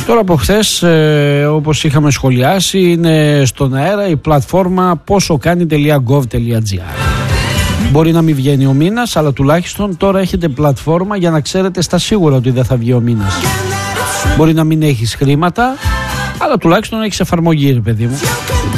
Τώρα από χθες, όπως είχαμε σχολιάσει, είναι στον αέρα η πλατφόρμα ποσοκάνει.gov.gr. Μπορεί να μην βγαίνει ο μήνας, αλλά τουλάχιστον τώρα έχετε πλατφόρμα για να ξέρετε στα σίγουρα ότι δεν θα βγει ο μήνας. Μπορεί να μην έχεις χρήματα, αλλά τουλάχιστον έχεις εφαρμογή, ρε παιδί μου.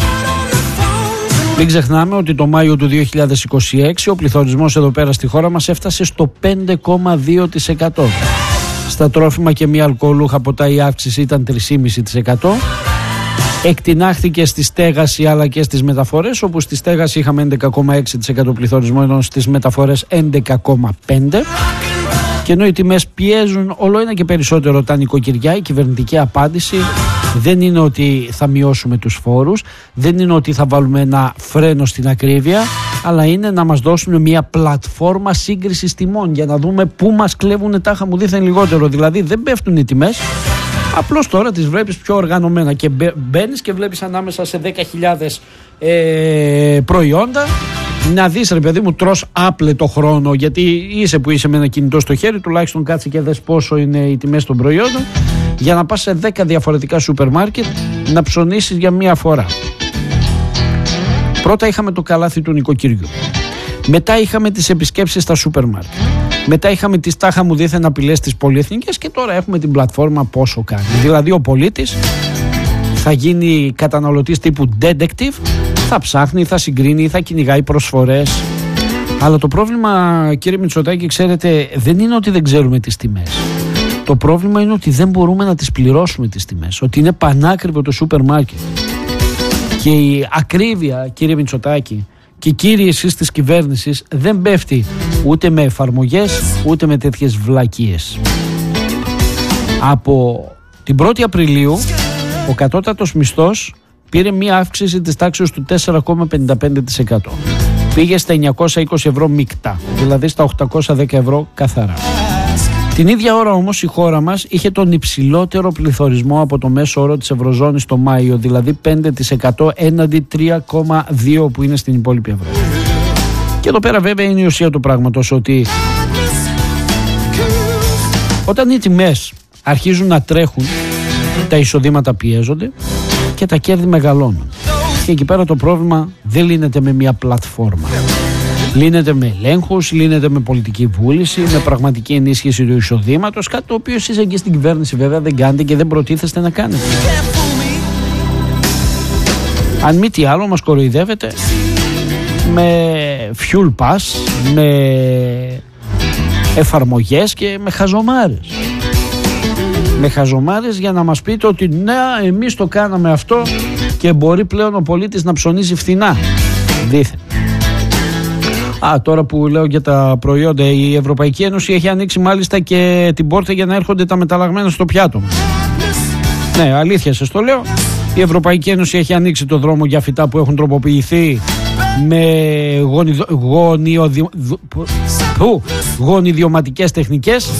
Μην ξεχνάμε ότι το Μάιο του 2026 ο πληθωρισμός εδώ πέρα στη χώρα μας έφτασε στο 5,2%. Στα τρόφιμα και μη αλκοολούχα ποτά η αύξηση ήταν 3,5%. Εκτινάχθηκε στη στέγαση αλλά και στις μεταφορές, όπου στη στέγαση είχαμε 11,6% πληθωρισμό, ενώ στις μεταφορές 11,5%. Και ενώ οι τιμές πιέζουν όλο ένα και περισσότερο τα νοικοκυριά, η κυβερνητική απάντηση δεν είναι ότι θα μειώσουμε τους φόρους, δεν είναι ότι θα βάλουμε ένα φρένο στην ακρίβεια, αλλά είναι να μας δώσουν μια πλατφόρμα σύγκρισης τιμών για να δούμε πού μας κλέβουν τάχα μου δήθεν λιγότερο. Δηλαδή δεν πέφτουν οι τιμές, απλώς τώρα τις βλέπεις πιο οργανωμένα και μπαίνεις και βλέπεις ανάμεσα σε 10.000 προϊόντα να δεις, ρε παιδί μου, τρως άπλετο χρόνο, γιατί είσαι που είσαι με ένα κινητό στο χέρι, τουλάχιστον κάτσε και δες πόσο είναι οι τιμές των προϊόντων, για να πας σε 10 διαφορετικά σούπερ μάρκετ να ψωνίσεις για μία φορά. Πρώτα είχαμε το καλάθι του νοικοκυριού. Μετά είχαμε τις επισκέψεις στα σούπερ μάρκετ. Μετά είχαμε τις τάχα μου δήθεν απειλές της πολυεθνικές και τώρα έχουμε την πλατφόρμα πόσο κάνει. Δηλαδή ο πολίτης θα γίνει καταναλωτής τύπου detective, θα ψάχνει, θα συγκρίνει, θα κυνηγάει προσφορές. Αλλά το πρόβλημα, κύριε Μητσοτάκη, ξέρετε, δεν είναι ότι δεν ξέρουμε τις τιμές. Το πρόβλημα είναι ότι δεν μπορούμε να τις πληρώσουμε τις τιμές. Ότι είναι πανάκριβο το σούπερ μάρκετ. Και η ακρίβεια, κύριε Μητσοτάκη, και κύριοι εσείς της κυβέρνησης, δεν πέφτει ούτε με εφαρμογές, ούτε με τέτοιες βλακίες. Από την 1η Απριλίου, ο κατώτατος μισθός πήρε μία αύξηση της τάξης του 4,55%. Πήγε στα 920 ευρώ μεικτά, δηλαδή στα 810 ευρώ καθαρά. Την ίδια ώρα όμως η χώρα μας είχε τον υψηλότερο πληθωρισμό από το μέσο όρο της Ευρωζώνης το Μάιο, δηλαδή 5% έναντι 3,2% που είναι στην υπόλοιπη Ευρώπη. Και εδώ πέρα βέβαια είναι η ουσία του πράγματος, ότι όταν οι τιμές αρχίζουν να τρέχουν, τα εισοδήματα πιέζονται και τα κέρδη μεγαλώνουν. Και εκεί πέρα το πρόβλημα δεν λύνεται με μια πλατφόρμα. Λύνεται με ελέγχους, λύνεται με πολιτική βούληση, με πραγματική ενίσχυση του εισοδήματος, κάτι το οποίο εσείς εκεί στην κυβέρνηση βέβαια δεν κάνετε και δεν προτίθεστε να κάνετε. Αν μη τι άλλο μας κοροϊδεύετε με fuel pass, με εφαρμογές και με χαζομάρες. Με χαζομάρες για να μας πείτε ότι ναι, εμείς το κάναμε αυτό και μπορεί πλέον ο πολίτης να ψωνίζει φθηνά. Δήθεν. Τώρα που λέω για τα προϊόντα, η Ευρωπαϊκή Ένωση έχει ανοίξει μάλιστα και την πόρτα για να έρχονται τα μεταλλαγμένα στο πιάτο. Ναι, αλήθεια σας το λέω. Η Ευρωπαϊκή Ένωση έχει ανοίξει το δρόμο για φυτά που έχουν τροποποιηθεί με γονιδιωματικές τεχνικές.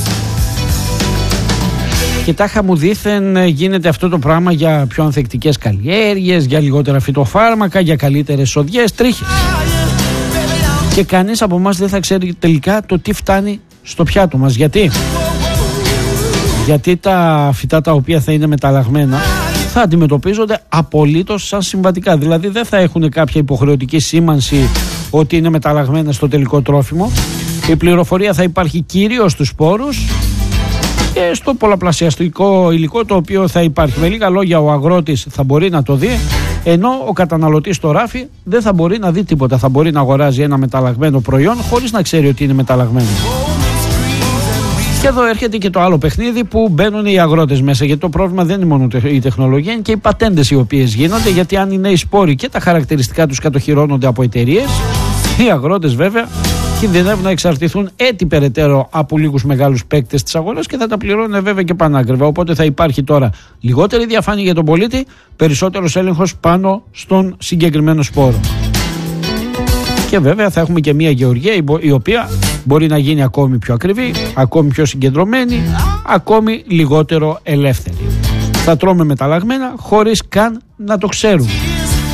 Και τάχα μου δήθεν γίνεται αυτό το πράγμα για πιο ανθεκτικές καλλιέργειες, για λιγότερα φυτοφάρμακα, για καλύτερες σοδιές, τρίχες. Και κανείς από εμάς δεν θα ξέρει τελικά το τι φτάνει στο πιάτο μας. Γιατί τα φυτά τα οποία θα είναι μεταλλαγμένα θα αντιμετωπίζονται απολύτως σαν συμβατικά. Δηλαδή δεν θα έχουν κάποια υποχρεωτική σήμανση ότι είναι μεταλλαγμένα στο τελικό τρόφιμο. Η πληροφορία θα υπάρχει κυρίως στους σπόρους και στο πολλαπλασιαστικό υλικό το οποίο θα υπάρχει. Με λίγα λόγια, ο αγρότης θα μπορεί να το δει, ενώ ο καταναλωτής στο ράφι δεν θα μπορεί να δει τίποτα. Θα μπορεί να αγοράζει ένα μεταλλαγμένο προϊόν χωρίς να ξέρει ότι είναι μεταλλαγμένο. Και εδώ έρχεται και το άλλο παιχνίδι που μπαίνουν οι αγρότες μέσα, γιατί το πρόβλημα δεν είναι μόνο η τεχνολογία, είναι και οι πατέντες οι οποίες γίνονται, γιατί αν οι νέοι σπόροι και τα χαρακτηριστικά τους κατοχυρώνονται από εταιρείες, οι αγρότες βέβαια κινδυνεύουν να εξαρτηθούν έτσι περαιτέρω από λίγους μεγάλους παίκτες της αγοράς και θα τα πληρώνουν βέβαια και πανάκριβα. Οπότε θα υπάρχει τώρα λιγότερη διαφάνεια για τον πολίτη, περισσότερος έλεγχος πάνω στον συγκεκριμένο σπόρο. Και βέβαια θα έχουμε και μια γεωργία η οποία μπορεί να γίνει ακόμη πιο ακριβή, ακόμη πιο συγκεντρωμένη, ακόμη λιγότερο ελεύθερη. Θα τρώμε μεταλλαγμένα χωρίς καν να το ξέρουμε.